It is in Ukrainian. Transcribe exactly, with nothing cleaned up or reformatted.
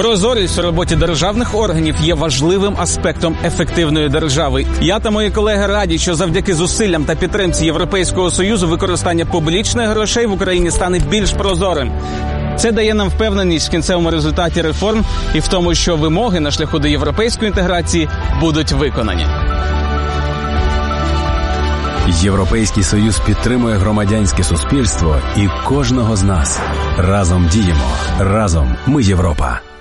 Прозорість у роботі державних органів є важливим аспектом ефективної держави. Я та мої колеги раді, що завдяки зусиллям та підтримці Європейського Союзу використання публічних грошей в Україні стане більш прозорим. Це дає нам впевненість в кінцевому результаті реформ і в тому, що вимоги на шляху до європейської інтеграції будуть виконані. Європейський Союз підтримує громадянське суспільство і кожного з нас. Разом діємо. Разом ми Європа.